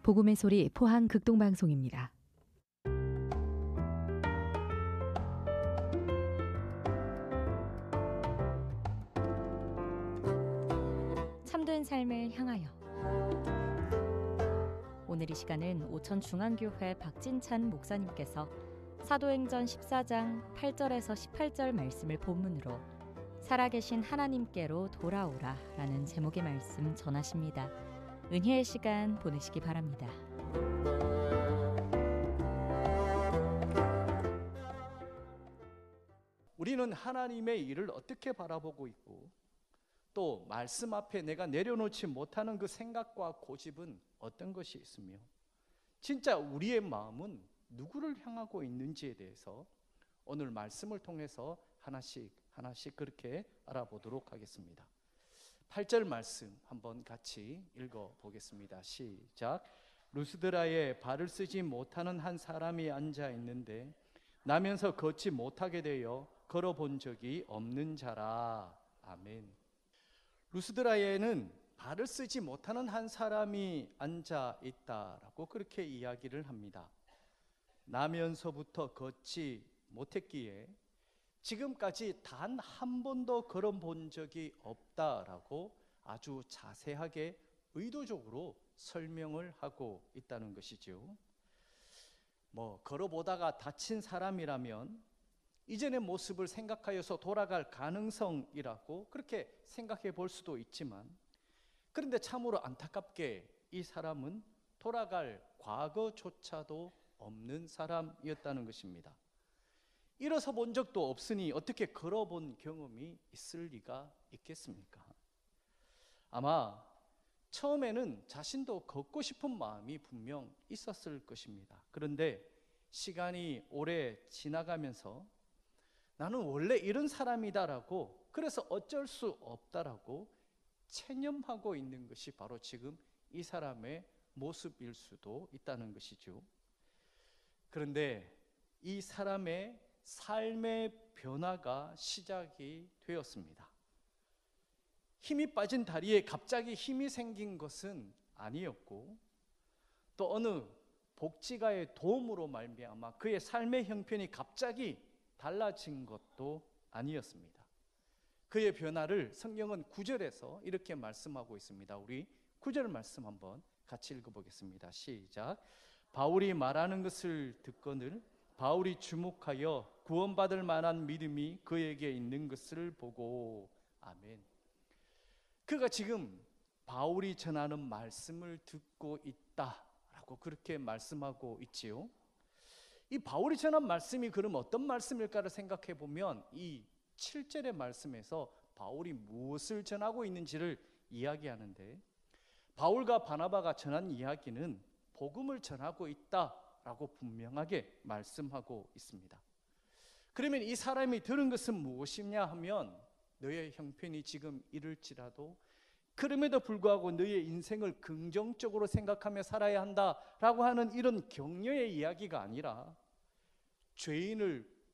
복음의 소리 포항 극동방송입니다. 참된 삶을 향하여. 오늘 이 시간은 오천중앙교회 박진찬 목사님께서 사도행전 14장 8절에서 18절 말씀을 본문으로 살아계신 하나님께로 돌아오라 라는 제목의 말씀 전하십니다. 은혜의 시간 보내시기 바랍니다. 우리는 하나님의 일을 어떻게 바라보고 있고 또 말씀 앞에 내가 내려놓지 못하는 그 생각과 고집은 어떤 것이 있으며 진짜 우리의 마음은 누구를 향하고 있는지에 대해서 오늘 말씀을 통해서 하나씩 그렇게 알아보도록 하겠습니다. 8절 말씀 한번 같이 읽어보겠습니다. 시작. 루스드라에 발을 쓰지 못하는 한 사람이 앉아 있는데 나면서 걷지 못하게 되어 걸어본 적이 없는 자라. 아멘. 루스드라에는 발을 쓰지 못하는 한 사람이 앉아 있다라고 그렇게 이야기를 합니다. 나면서부터 걷지 못했기에 지금까지 단 한 번도 걸어본 적이 없다라고 아주 자세하게 의도적으로 설명을 하고 있다는 것이죠. 걸어보다가 다친 사람이라면 이전의 모습을 생각하여서 돌아갈 가능성이라고 그렇게 생각해 볼 수도 있지만, 그런데 참으로 안타깝게 이 사람은 돌아갈 과거조차도 없는 사람이었다는 것입니다. 일어서 본 적도 없으니 어떻게 걸어본 경험이 있을 리가 있겠습니까? 아마 처음에는 자신도 걷고 싶은 마음이 분명 있었을 것입니다. 그런데 시간이 오래 지나가면서 나는 원래 이런 사람이다라고, 그래서 어쩔 수 없다라고 체념하고 있는 것이 바로 지금 이 사람의 모습일 수도 있다는 것이죠. 그런데 이 사람의 삶의 변화가 시작이 되었습니다. 힘이 빠진 다리에 갑자기 힘이 생긴 것은 아니었고, 또 어느 복지가의 도움으로 말미암아 그의 삶의 형편이 갑자기 달라진 것도 아니었습니다. 그의 변화를 성경은 9절에서 이렇게 말씀하고 있습니다. 우리 9절 말씀 한번 같이 읽어보겠습니다. 시작. 바울이 말하는 것을 듣거늘 바울이 주목하여 구원받을 만한 믿음이 그에게 있는 것을 보고. 아멘. 그가 지금 바울이 전하는 말씀을 듣고 있다라고 그렇게 말씀하고 있지요. 이 바울이 전한 말씀이 그럼 어떤 말씀일까를 생각해 보면 이 7절의 말씀에서 바울이 무엇을 전하고 있는지를 이야기하는데, 바울과 바나바가 전한 이야기는 복음을 전하고 있다라고 분명하게 말씀하고 있습니다. 그러면 이 사람이 들은 것은 무엇이냐 하면, 너의 형편이 지금 이럴지라도 그럼에도 불구하고 너의 인생을 긍정적으로 생각하며 살아야 한다라고 하는 이런 격려의 이야기가 아니라 죄인을